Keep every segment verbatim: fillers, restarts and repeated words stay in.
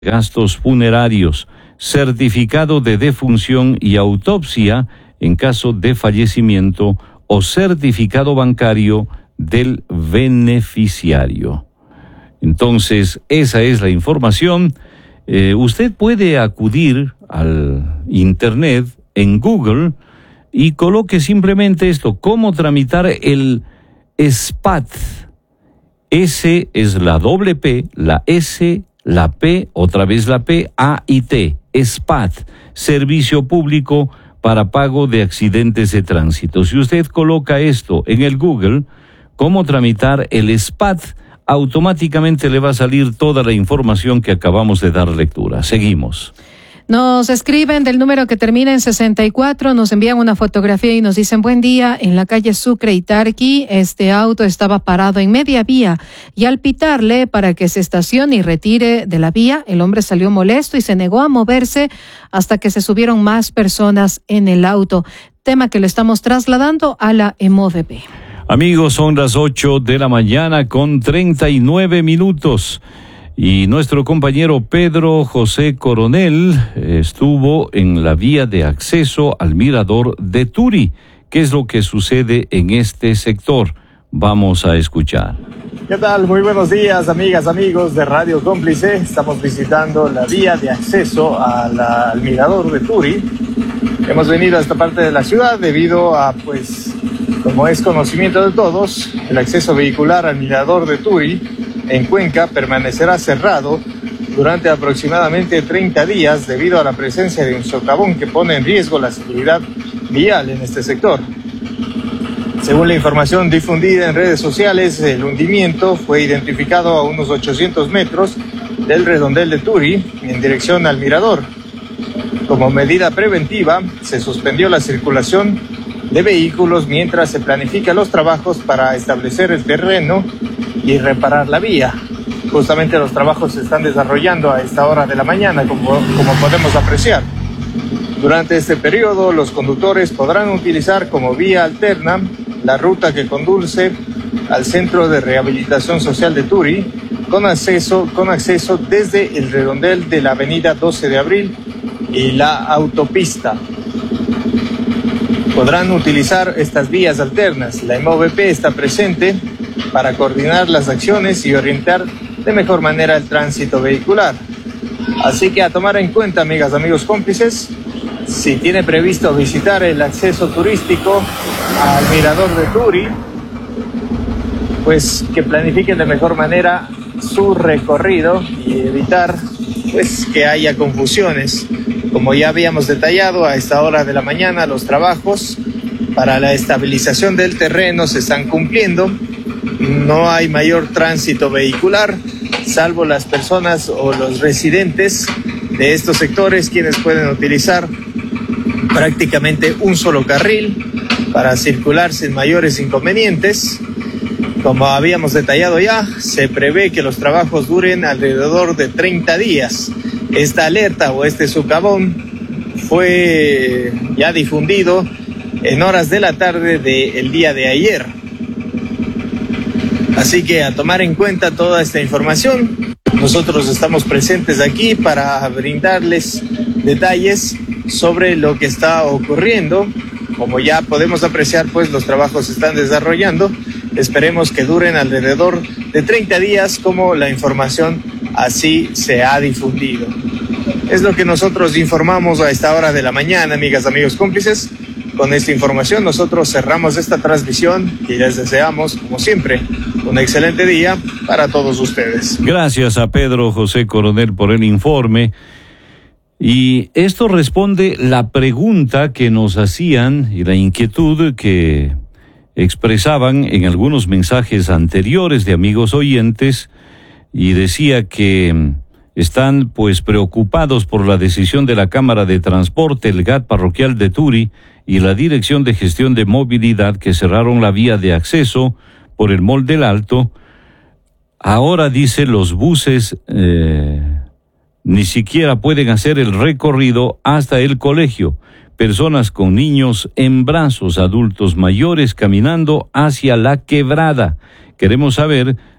gastos funerarios, certificado de defunción y autopsia en caso de fallecimiento o certificado bancario del beneficiario. Entonces, esa es la información. Eh, usted puede acudir al Internet en Google y coloque simplemente esto: cómo tramitar el S P A T. S es la doble P, la S, la P, otra vez la P, A y T. S P A T, Servicio Público para Pago de Accidentes de Tránsito. Si usted coloca esto en el Google, cómo tramitar el S P A T, automáticamente le va a salir toda la información que acabamos de dar lectura. Seguimos. Nos escriben del número que termina en sesenta y cuatro, nos envían una fotografía y nos dicen: buen día, en la calle Sucre y Tarqui, este auto estaba parado en media vía y al pitarle para que se estacione y retire de la vía, el hombre salió molesto y se negó a moverse hasta que se subieron más personas en el auto. Tema que lo estamos trasladando a la E M O V P. Amigos, son las ocho de la mañana con treinta y nueve minutos. Y nuestro compañero Pedro José Coronel estuvo en la vía de acceso al mirador de Turi. ¿Qué es lo que sucede en este sector? Vamos a escuchar. ¿Qué tal? Muy buenos días, amigas, amigos de Radio Cómplice. Estamos visitando la vía de acceso a la, al mirador de Turi. Hemos venido a esta parte de la ciudad debido a, pues, como es conocimiento de todos, el acceso vehicular al mirador de Turi en Cuenca permanecerá cerrado durante aproximadamente treinta días debido a la presencia de un socavón que pone en riesgo la seguridad vial en este sector. Según la información difundida en redes sociales, el hundimiento fue identificado a unos ochocientos metros del redondel de Turi en dirección al mirador. Como medida preventiva, se suspendió la circulación de vehículos mientras se planifican los trabajos para establecer el terreno y reparar la vía. Justamente los trabajos se están desarrollando a esta hora de la mañana, como, como podemos apreciar. Durante este periodo, los conductores podrán utilizar como vía alterna la ruta que conduce al Centro de Rehabilitación Social de Turi, con acceso, con acceso desde el redondel de la avenida doce de abril y la autopista. Podrán utilizar estas vías alternas. La E M O V P está presente para coordinar las acciones y orientar de mejor manera el tránsito vehicular. Así que a tomar en cuenta, amigas, amigos cómplices, si tiene previsto visitar el acceso turístico al mirador de Turi, pues que planifiquen de mejor manera su recorrido y evitar, pues, que haya confusiones. Como ya habíamos detallado, a esta hora de la mañana los trabajos para la estabilización del terreno se están cumpliendo. No hay mayor tránsito vehicular, salvo las personas o los residentes de estos sectores, quienes pueden utilizar prácticamente un solo carril para circular sin mayores inconvenientes. Como habíamos detallado ya, se prevé que los trabajos duren alrededor de treinta días. Esta alerta o este socavón fue ya difundido en horas de la tarde del día de ayer. Así que a tomar en cuenta toda esta información. Nosotros estamos presentes aquí para brindarles detalles sobre lo que está ocurriendo. Como ya podemos apreciar, pues los trabajos se están desarrollando. Esperemos que duren alrededor de treinta días, como la información así se ha difundido. Es lo que nosotros informamos a esta hora de la mañana, amigas, amigos cómplices. Con esta información nosotros cerramos esta transmisión y les deseamos, como siempre, un excelente día para todos ustedes. Gracias a Pedro José Coronel por el informe. Y esto responde la pregunta que nos hacían y la inquietud que expresaban en algunos mensajes anteriores de amigos oyentes, y decía que están pues preocupados por la decisión de la Cámara de Transporte, el G A T parroquial de Turi y la Dirección de Gestión de Movilidad, que cerraron la vía de acceso por el Mall del Alto. Ahora, dice, los buses eh, ni siquiera pueden hacer el recorrido hasta el colegio. Personas con niños en brazos, adultos mayores caminando hacia la quebrada. Queremos saber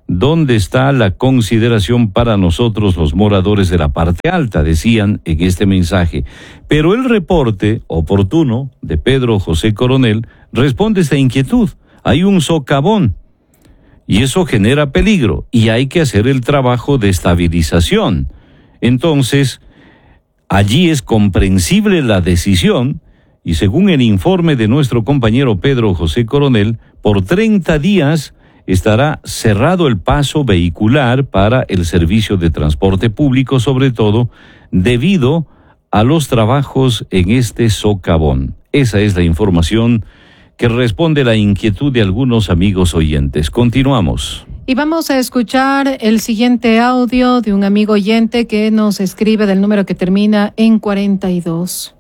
¿dónde está la consideración para nosotros los moradores de la parte alta?, decían en este mensaje. Pero el reporte oportuno de Pedro José Coronel responde esta inquietud. Hay un socavón y eso genera peligro y hay que hacer el trabajo de estabilización. Entonces, allí es comprensible la decisión y según el informe de nuestro compañero Pedro José Coronel, por treinta días estará cerrado el paso vehicular para el servicio de transporte público, sobre todo debido a los trabajos en este socavón. Esa es la información que responde a la inquietud de algunos amigos oyentes. Continuamos. Y vamos a escuchar el siguiente audio de un amigo oyente que nos escribe del número que termina en cuarenta y dos.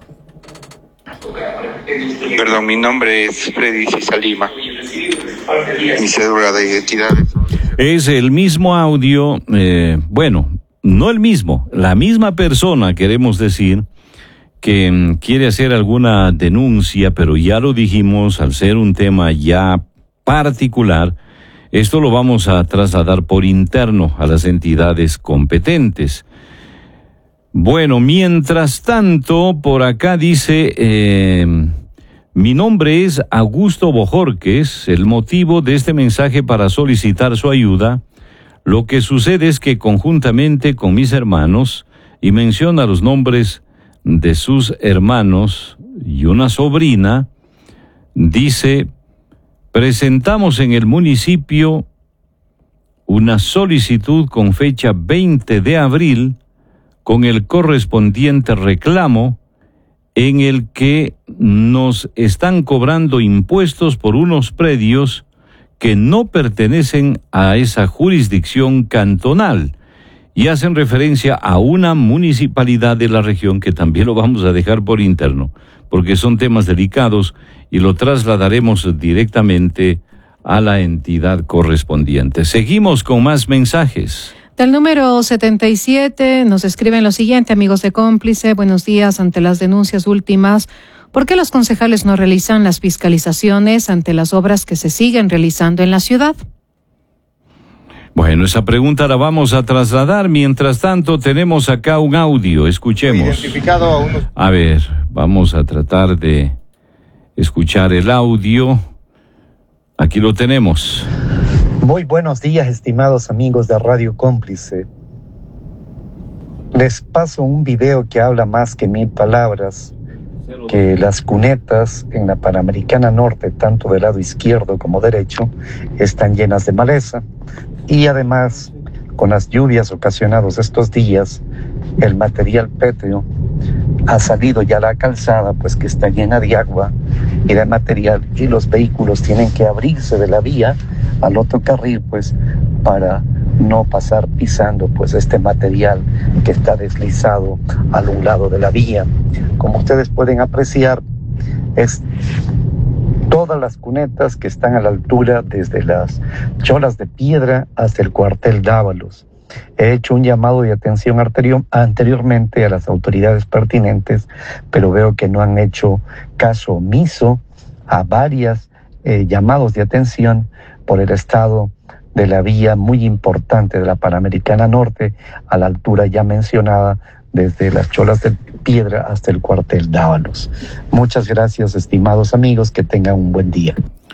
Perdón, mi nombre es Freddy Cisalima. Mi cédula de identidad es el mismo audio, eh, bueno, no el mismo, la misma persona, queremos decir, que mm, quiere hacer alguna denuncia, pero ya lo dijimos, al ser un tema ya particular, esto lo vamos a trasladar por interno a las entidades competentes. Bueno, mientras tanto, por acá dice, eh, mi nombre es Augusto Bojorques, el motivo de este mensaje para solicitar su ayuda. Lo que sucede es que conjuntamente con mis hermanos, y menciona los nombres de sus hermanos y una sobrina, dice, presentamos en el municipio una solicitud con fecha veinte de abril con el correspondiente reclamo en el que nos están cobrando impuestos por unos predios que no pertenecen a esa jurisdicción cantonal y hacen referencia a una municipalidad de la región que también lo vamos a dejar por interno, porque son temas delicados y lo trasladaremos directamente a la entidad correspondiente. Seguimos con más mensajes. Del número setenta y siete nos escriben lo siguiente, amigos de Cómplice, buenos días. Ante las denuncias últimas, ¿por qué los concejales no realizan las fiscalizaciones ante las obras que se siguen realizando en la ciudad? Bueno, esa pregunta la vamos a trasladar. Mientras tanto, tenemos acá un audio. Escuchemos. Identificado a unos... A ver, vamos a tratar de escuchar el audio. Aquí lo tenemos. Muy buenos días, estimados amigos de Radio Cómplice. Les paso un video que habla más que mil palabras, que las cunetas en la Panamericana Norte, tanto del lado izquierdo como derecho, están llenas de maleza. Y además, con las lluvias ocasionadas estos días, el material pétreo ha salido ya a la calzada, pues que está llena de agua y de material, y los vehículos tienen que abrirse de la vía al otro carril, pues para no pasar pisando pues este material que está deslizado al un lado de la vía. Como ustedes pueden apreciar, es todas las cunetas que están a la altura desde las Cholas de Piedra hasta el cuartel Dávalos. He hecho un llamado de atención anterior, anteriormente a las autoridades pertinentes, pero veo que no han hecho caso omiso a varios eh, llamados de atención por el estado de la vía muy importante de la Panamericana Norte, a la altura ya mencionada, desde las Cholas de Piedra hasta el cuartel Dávalos. Muchas gracias, estimados amigos, que tengan un buen día.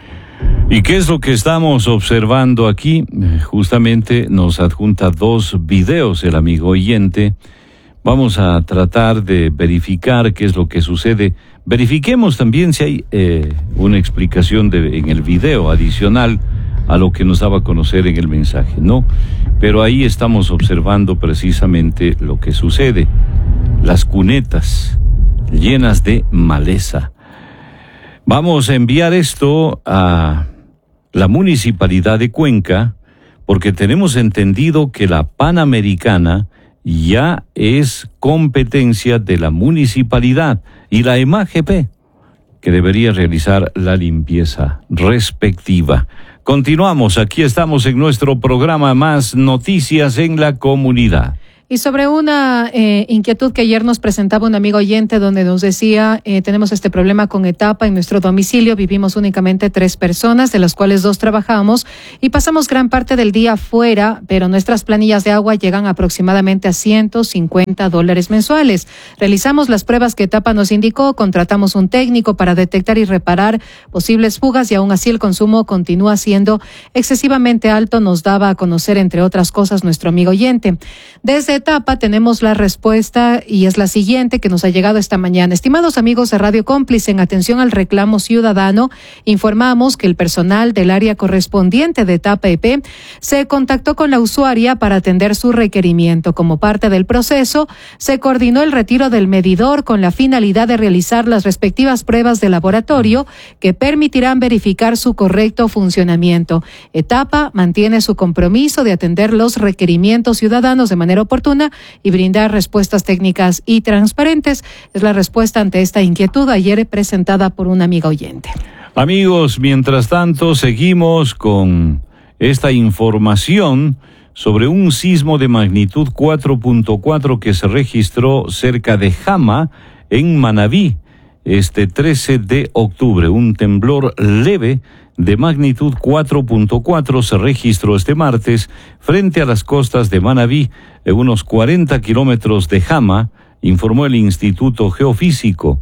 ¿Y qué es lo que estamos observando aquí? Justamente nos adjunta dos videos el amigo oyente. Vamos a tratar de verificar qué es lo que sucede. Verifiquemos también si hay eh, una explicación de, en el video adicional a lo que nos daba a conocer en el mensaje, ¿no? Pero ahí estamos observando precisamente lo que sucede. Las cunetas llenas de maleza. Vamos a enviar esto a la Municipalidad de Cuenca, porque tenemos entendido que la Panamericana ya es competencia de la municipalidad y la E M A G P, que debería realizar la limpieza respectiva. Continuamos, aquí estamos en nuestro programa Más Noticias en la Comunidad. Y sobre una eh, inquietud que ayer nos presentaba un amigo oyente donde nos decía, eh, tenemos este problema con Etapa en nuestro domicilio, vivimos únicamente tres personas, de las cuales dos trabajamos y pasamos gran parte del día fuera, pero nuestras planillas de agua llegan aproximadamente a ciento cincuenta dólares mensuales. Realizamos las pruebas que Etapa nos indicó, contratamos un técnico para detectar y reparar posibles fugas y aún así el consumo continúa siendo excesivamente alto, nos daba a conocer, entre otras cosas, nuestro amigo oyente. Desde Etapa tenemos la respuesta y es la siguiente que nos ha llegado esta mañana. Estimados amigos de Radio Cómplice, en atención al reclamo ciudadano, informamos que el personal del área correspondiente de Etapa E P se contactó con la usuaria para atender su requerimiento. Como parte del proceso, se coordinó el retiro del medidor con la finalidad de realizar las respectivas pruebas de laboratorio que permitirán verificar su correcto funcionamiento. Etapa mantiene su compromiso de atender los requerimientos ciudadanos de manera oportuna y brindar respuestas técnicas y transparentes. Es la respuesta ante esta inquietud ayer presentada por una amiga oyente. Amigos, mientras tanto seguimos con esta información sobre un sismo de magnitud cuatro punto cuatro que se registró cerca de Jama, en Manabí, este trece de octubre. Un temblor leve de magnitud cuatro punto cuatro se registró este martes frente a las costas de Manabí, en unos cuarenta kilómetros de Jama, informó el Instituto Geofísico.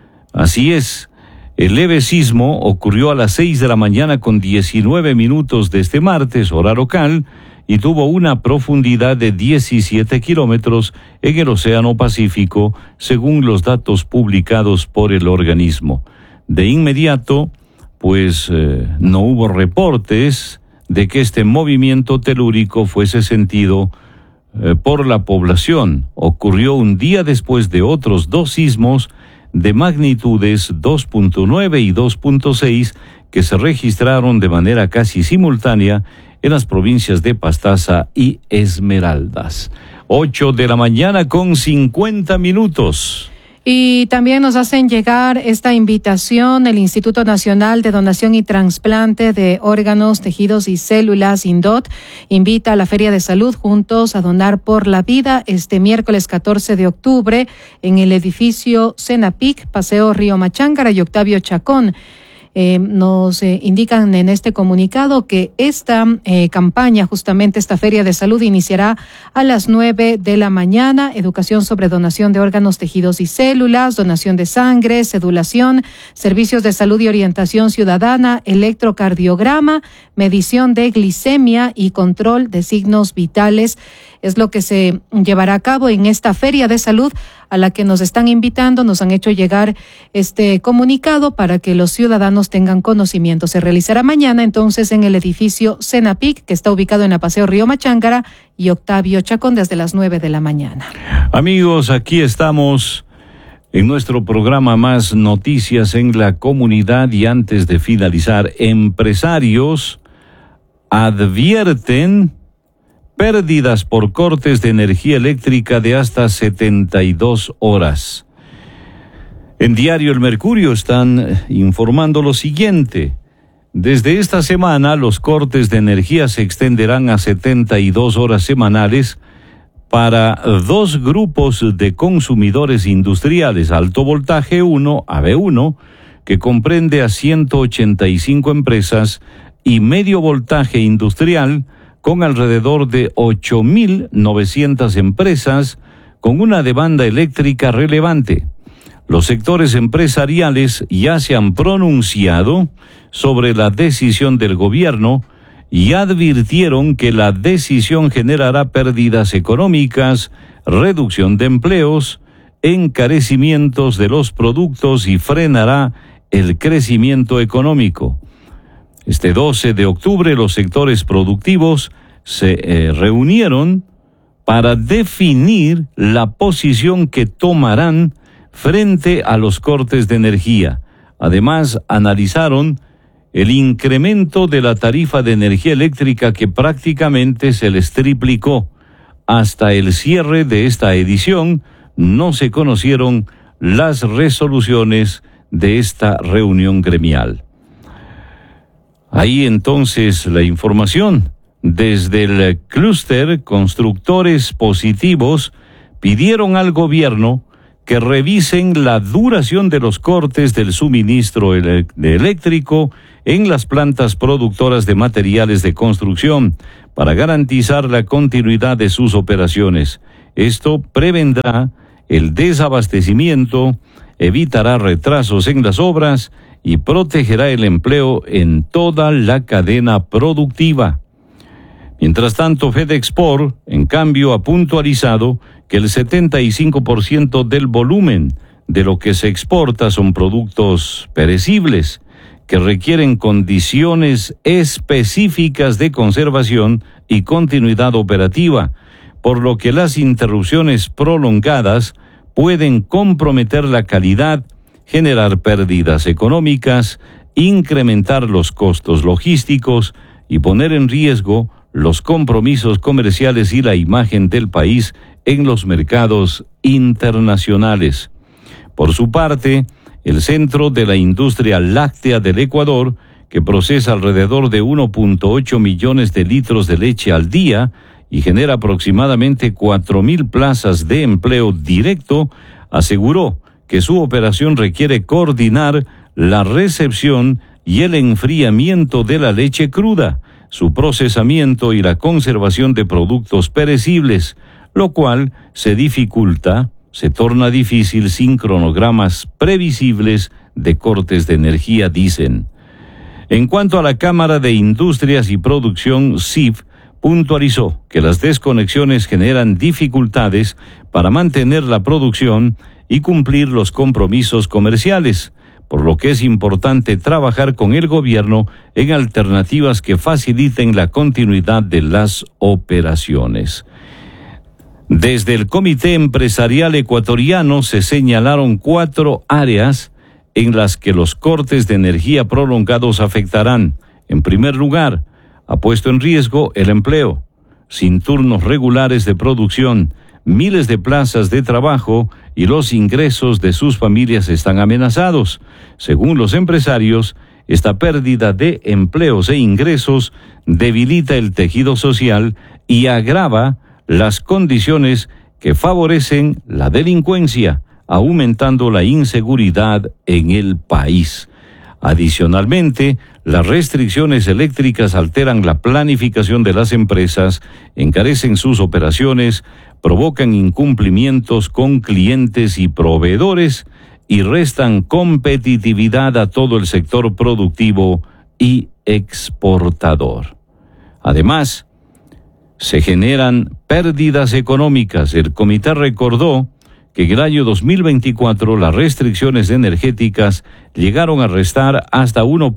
Así es, el leve sismo ocurrió a las seis de la mañana con diecinueve minutos de este martes, hora local, y tuvo una profundidad de diecisiete kilómetros en el Océano Pacífico, según los datos publicados por el organismo. De inmediato, pues eh, no hubo reportes de que este movimiento telúrico fuese sentido eh, por la población. Ocurrió un día después de otros dos sismos de magnitudes dos punto nueve y dos punto seis que se registraron de manera casi simultánea en las provincias de Pastaza y Esmeraldas. Ocho de la mañana con cincuenta minutos. Y también nos hacen llegar esta invitación. El Instituto Nacional de Donación y Trasplante de Órganos, Tejidos y Células, INDOT, invita a la Feria de Salud Juntos a Donar por la Vida este miércoles catorce de octubre en el edificio Cenapic, Paseo Río Machángara y Octavio Chacón. Eh, nos eh, indican en este comunicado que esta eh, campaña, justamente esta feria de salud, iniciará a las nueve de la mañana. Educación sobre donación de órganos, tejidos y células, donación de sangre, sedulación, servicios de salud y orientación ciudadana, electrocardiograma, medición de glicemia y control de signos vitales. Es lo que se llevará a cabo en esta feria de salud a la que nos están invitando. Nos han hecho llegar este comunicado para que los ciudadanos tengan conocimiento. Se realizará mañana entonces en el edificio Cenapic, que está ubicado en la Paseo Río Machángara y Octavio Chacón, desde las nueve de la mañana. Amigos, aquí estamos en nuestro programa Más Noticias en la Comunidad, y antes de finalizar, empresarios advierten pérdidas por cortes de energía eléctrica de hasta setenta y dos horas. En Diario El Mercurio están informando lo siguiente: desde esta semana los cortes de energía se extenderán a setenta y dos horas semanales para dos grupos de consumidores industriales: alto voltaje uno, A B uno, que comprende a ciento ochenta y cinco empresas, y medio voltaje industrial, con alrededor de ocho mil novecientas empresas, con una demanda eléctrica relevante. Los sectores empresariales ya se han pronunciado sobre la decisión del gobierno y advirtieron que la decisión generará pérdidas económicas, reducción de empleos, encarecimientos de los productos y frenará el crecimiento económico. Este doce de octubre los sectores productivos se eh, reunieron para definir la posición que tomarán frente a los cortes de energía. Además, analizaron el incremento de la tarifa de energía eléctrica, que prácticamente se les triplicó. Hasta el cierre de esta edición no se conocieron las resoluciones de esta reunión gremial. Ahí entonces la información desde el clúster Constructores Positivos pidieron al gobierno que revisen la duración de los cortes del suministro eléctrico en las plantas productoras de materiales de construcción para garantizar la continuidad de sus operaciones. Esto prevendrá el desabastecimiento, evitará retrasos en las obras y protegerá el empleo en toda la cadena productiva. Mientras tanto, FedExport, en cambio, ha puntualizado que el setenta y cinco por ciento del volumen de lo que se exporta son productos perecibles que requieren condiciones específicas de conservación y continuidad operativa, por lo que las interrupciones prolongadas pueden comprometer la calidad, generar pérdidas económicas, incrementar los costos logísticos y poner en riesgo los compromisos comerciales y la imagen del país en los mercados internacionales. Por su parte, el Centro de la Industria Láctea del Ecuador, que procesa alrededor de uno punto ocho millones de litros de leche al día y genera aproximadamente cuatro mil plazas de empleo directo, aseguró que su operación requiere coordinar la recepción y el enfriamiento de la leche cruda, su procesamiento y la conservación de productos perecibles, lo cual se dificulta, se torna difícil sin cronogramas previsibles de cortes de energía, dicen. En cuanto a la Cámara de Industrias y Producción, C I F, puntualizó que las desconexiones generan dificultades para mantener la producción y cumplir los compromisos comerciales, por lo que es importante trabajar con el gobierno en alternativas que faciliten la continuidad de las operaciones. Desde el Comité Empresarial Ecuatoriano se señalaron cuatro áreas en las que los cortes de energía prolongados afectarán. En primer lugar, ha puesto en riesgo el empleo, sin turnos regulares de producción, miles de plazas de trabajo y los ingresos de sus familias están amenazados. Según los empresarios, esta pérdida de empleos e ingresos debilita el tejido social y agrava las condiciones que favorecen la delincuencia, aumentando la inseguridad en el país. Adicionalmente, las restricciones eléctricas alteran la planificación de las empresas, encarecen sus operaciones, provocan incumplimientos con clientes y proveedores y restan competitividad a todo el sector productivo y exportador. Además, se generan pérdidas económicas. El comité recordó que en el año dos mil veinticuatro las restricciones energéticas llegaron a restar hasta uno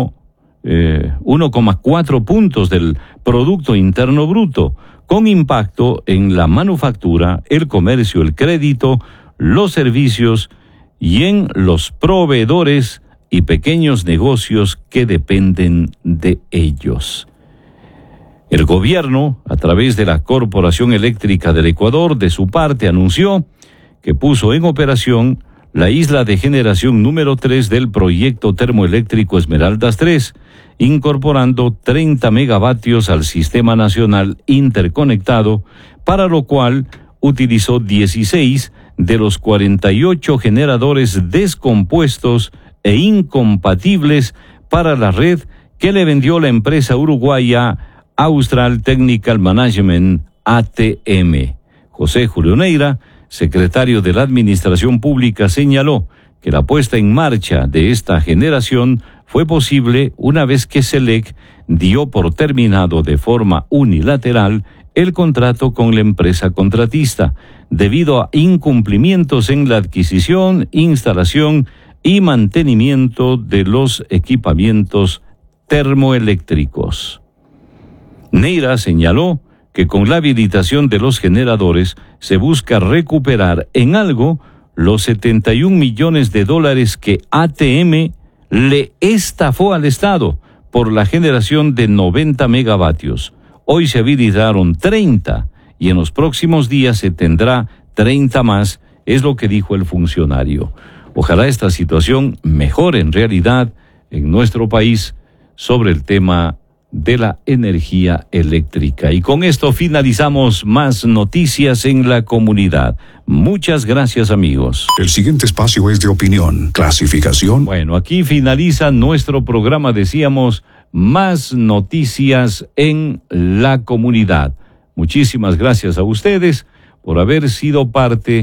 coma cuatro puntos del Producto Interno Bruto, con impacto en la manufactura, el comercio, el crédito, los servicios y en los proveedores y pequeños negocios que dependen de ellos. El gobierno, a través de la Corporación Eléctrica del Ecuador, de su parte anunció que puso en operación la isla de generación número tres del proyecto termoeléctrico Esmeraldas tres, incorporando treinta megavatios al sistema nacional interconectado, para lo cual utilizó dieciséis de los cuarenta y ocho generadores descompuestos e incompatibles para la red que le vendió la empresa uruguaya Austral Technical Management, A T M. José Julio Neira, secretario de la Administración Pública, señaló que la puesta en marcha de esta generación fue posible una vez que SELEC dio por terminado de forma unilateral el contrato con la empresa contratista, debido a incumplimientos en la adquisición, instalación y mantenimiento de los equipamientos termoeléctricos. Neira señaló que con la habilitación de los generadores se busca recuperar en algo los setenta y un millones de dólares que A T M le estafó al Estado por la generación de noventa megavatios. Hoy se habilitaron treinta y en los próximos días se tendrá treinta más, es lo que dijo el funcionario. Ojalá esta situación mejore en realidad en nuestro país sobre el tema de la energía eléctrica. Y con esto finalizamos Más Noticias en la Comunidad. Muchas gracias, amigos. El siguiente espacio es de opinión, clasificación. Bueno, aquí finaliza nuestro programa, decíamos, Más Noticias en la Comunidad. Muchísimas gracias a ustedes por haber sido parte